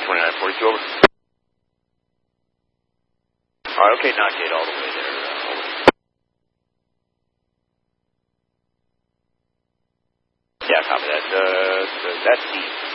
2942, over. All right, okay, knock it all the way there. Over. Yeah, copy that. That's Steve.